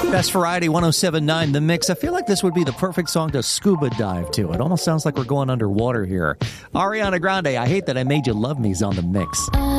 Best Variety 107.9 The Mix. I feel like this would be the perfect song to scuba dive to. It almost sounds like we're going underwater here. Ariana Grande, I Hate That I Made You Love Me is on The Mix.